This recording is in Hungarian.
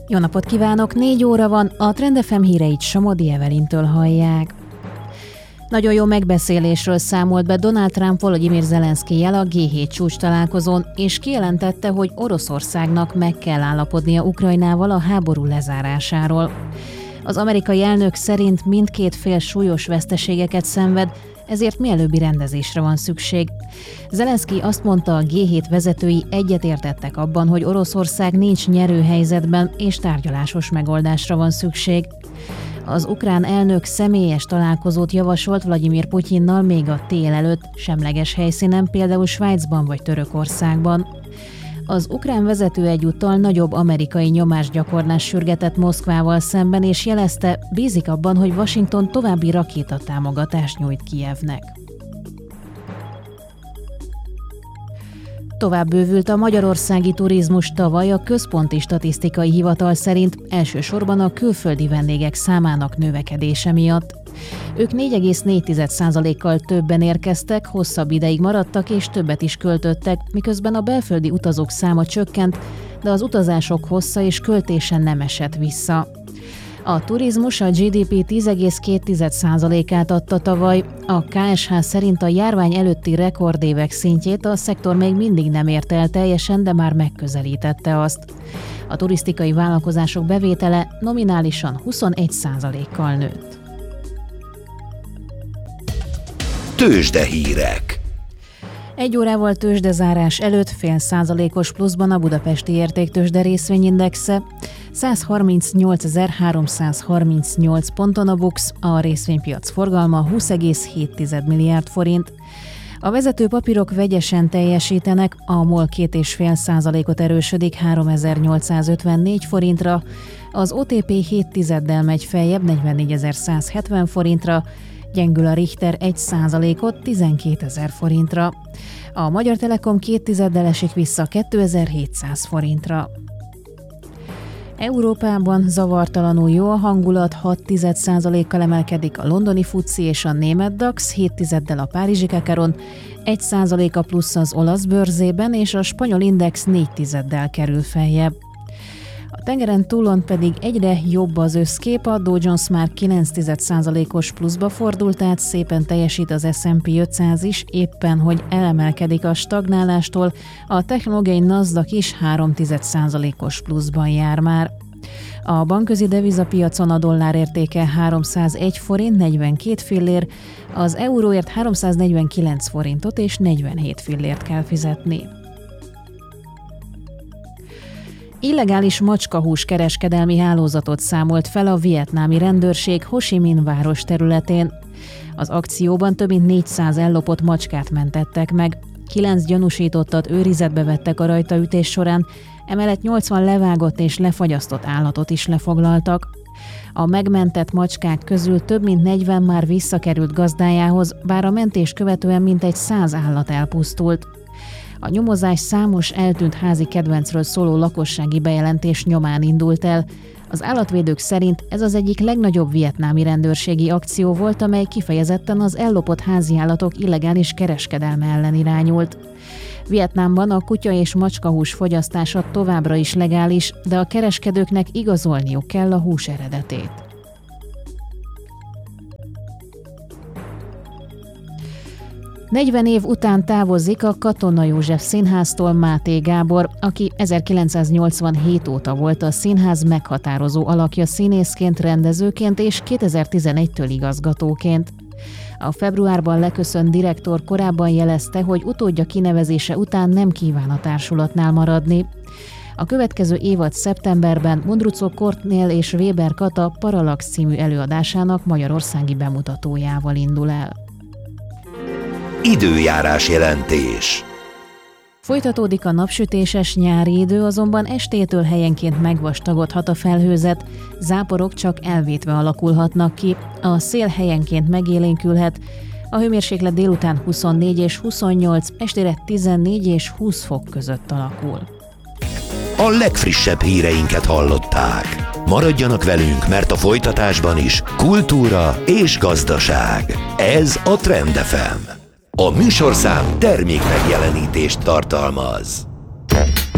Jó napot kívánok, 4 óra van, a Trend FM híreit Somodi Evelintől hallják. Nagyon jó megbeszélésről számolt be Donald Trump Volodymyr Zelenszkijjel a G7 csúcs találkozón, és kijelentette, hogy Oroszországnak meg kell állapodnia Ukrajnával a háború lezárásáról. Az amerikai elnök szerint mindkét fél súlyos veszteségeket szenved, ezért mielőbbi rendezésre van szükség. Zelenszkij azt mondta, a G7 vezetői egyetértettek abban, hogy Oroszország nincs nyerőhelyzetben, és tárgyalásos megoldásra van szükség. Az ukrán elnök személyes találkozót javasolt Vlagyimir Putyinnal még a tél előtt, semleges helyszínen, például Svájcban vagy Törökországban. Az ukrán vezető egyúttal nagyobb amerikai nyomásgyakorlást sürgetett Moszkvával szemben, és jelezte, bízik abban, hogy Washington további rakétatámogatást nyújt Kijevnek. Tovább bővült a magyarországi turizmus tavaly a Központi Statisztikai Hivatal szerint, elsősorban a külföldi vendégek számának növekedése miatt. Ők 4,4%-kal többen érkeztek, hosszabb ideig maradtak és többet is költöttek, miközben a belföldi utazók száma csökkent, de az utazások hossza és költése nem esett vissza. A turizmus a GDP 10,2%-át adta tavaly. A KSH szerint a járvány előtti rekordévek szintjét a szektor még mindig nem érte el teljesen, de már megközelítette azt. A turisztikai vállalkozások bevétele nominálisan 21%-kal nőtt. Tőzsdehírek. 1 órával tőzsdezárás előtt 0,5%-os pluszban a budapesti értéktőzsde részvényindexe, 138.338 ponton a BUX, a részvénypiac forgalma 20,7 milliárd forint. A vezető papírok vegyesen teljesítenek, a MOL 2,5%-ot erősödik 3854 forintra, az OTP 0,7-del megy feljebb 44.170 forintra, gyengül a Richter 1%-ot 12.000 forintra. A Magyar Telekom 2,1-del esik vissza 2700 forintra. Európában zavartalanul jó a hangulat, 6,1%-kal emelkedik a londoni FTSE és a német DAX, 7,1-del a párizsi Kakaron, 1% a plusz az olasz bőrzében, és a spanyol index 4,1-del kerül feljebb. A tengeren túlon pedig egyre jobb az összkép, a Dow Jones már 9,1%-os pluszba fordult, tehát szépen teljesít az S&P 500 is, éppen hogy elemelkedik a stagnálástól, a technológiai NASDAQ is 3,1%-os pluszban jár már. A bankközi devizapiacon a dollár értéke 301 forint 42 fillér, az euróért 349 forintot és 47 fillért kell fizetni. Illegális macskahús kereskedelmi hálózatot számolt fel a vietnámi rendőrség Ho Chi Minh város területén. Az akcióban több mint 400 ellopott macskát mentettek meg, 9 gyanúsítottat őrizetbe vettek a rajtaütés során, emellett 80 levágott és lefagyasztott állatot is lefoglaltak. A megmentett macskák közül több mint 40 már visszakerült gazdájához, bár a mentés követően mintegy 100 állat elpusztult. A nyomozás számos eltűnt házi kedvencről szóló lakossági bejelentés nyomán indult el. Az állatvédők szerint ez az egyik legnagyobb vietnámi rendőrségi akció volt, amely kifejezetten az ellopott háziállatok illegális kereskedelme ellen irányult. Vietnámban a kutya- és macskahús fogyasztása továbbra is legális, de a kereskedőknek igazolniuk kell a hús eredetét. ...40 év után távozik a Katona József Színháztól Máté Gábor, aki 1987 óta volt a színház meghatározó alakja színészként, rendezőként és 2011-től igazgatóként. A februárban leköszönt direktor korábban jelezte, hogy utódja kinevezése után nem kíván a társulatnál maradni. A következő évad szeptemberben Mondruczó Kornél és Weber Kata Parallax című előadásának magyarországi bemutatójával indul el. Időjárás jelentés. Folytatódik a napsütéses nyári idő, azonban estétől helyenként megvastagodhat a felhőzet, záporok csak elvétve alakulhatnak ki, a szél helyenként megélénkülhet, a hőmérséklet délután 24 és 28, estére 14 és 20 fok között alakul. A legfrissebb híreinket hallották. Maradjanak velünk, mert a folytatásban is kultúra és gazdaság. Ez a Trend FM. A műsorszám termékmegjelenítést tartalmaz.